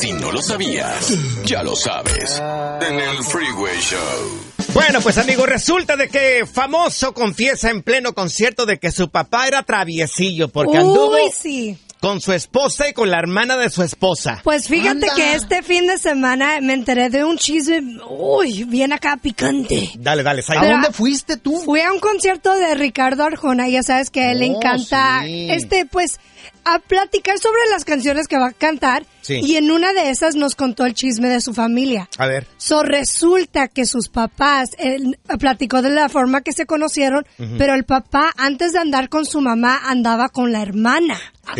Si no lo sabías, ya lo sabes. En el Freeway Show. Bueno, pues amigos, resulta de que famoso confiesa en pleno concierto de que su papá era traviesillo porque anduvo con su esposa y con la hermana de su esposa. Pues fíjate que este fin de semana me enteré de un chisme, bien acá picante. Dale, ¿A dónde fuiste tú? Fui a un concierto de Ricardo Arjona, ya sabes que a él le encanta, pues, a platicar sobre las canciones que va a cantar. Sí. Y en una de esas nos contó el chisme de su familia. A ver. Resulta que sus papás, él platicó de la forma que se conocieron, pero el papá, antes de andar con su mamá, andaba con la hermana.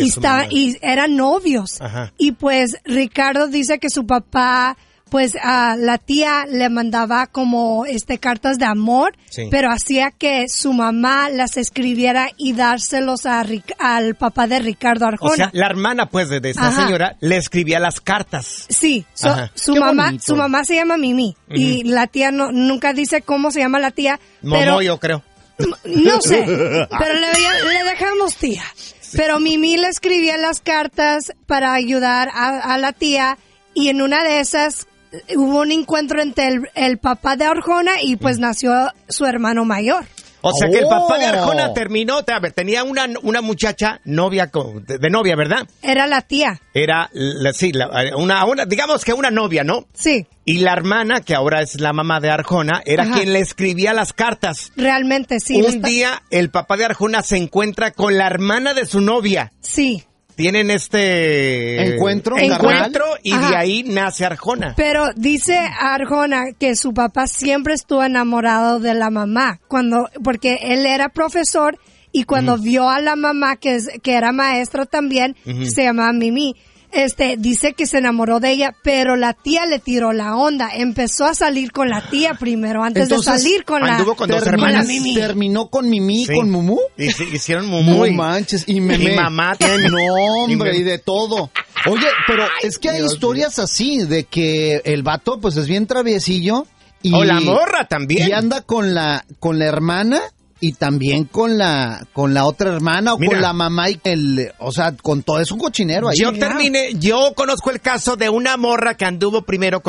Y eran novios. Ajá. Y pues Ricardo dice que su papá, pues a la tía le mandaba como cartas de amor, pero hacía que su mamá las escribiera y dárselos al papá de Ricardo Arjona. O sea, la hermana pues de esta señora le escribía las cartas. Sí, su mamá se llama Mimi y la tía nunca dice cómo se llama la tía. Momo, yo creo. No sé, pero le dejamos tía. Pero Mimi le escribía las cartas para ayudar a la tía y en una de esas hubo un encuentro entre el papá de Arjona y pues nació su hermano mayor. O sea que el papá de Arjona tenía una muchacha novia, de novia, ¿verdad? Era la tía. Era, digamos que una novia, ¿no? Sí. Y la hermana, que ahora es la mamá de Arjona, era quien le escribía las cartas. Realmente, sí. Un día, el papá de Arjona se encuentra con la hermana de su novia. Sí. Tienen encuentro y de ahí nace Arjona. Pero dice Arjona que su papá siempre estuvo enamorado de la mamá, porque él era profesor y cuando vio a la mamá que era maestra también, se llamaba Mimi. Dice que se enamoró de ella, pero la tía le tiró la onda. Empezó a salir con la tía primero, antes de salir con anduvo con dos hermanas. Mimi. ¿Terminó con Mimi, con Mumu? Hicieron Mumu. No manches, y Meme. Mi mamá tiene. No, hombre, y de todo. Oye, pero es que hay historias así, de que el vato, pues, es bien traviesillo. O la morra también. Y anda con la hermana. Y también con la otra hermana o con la mamá o sea, con todo, es un cochinero ahí. Yo conozco el caso de una morra que anduvo primero con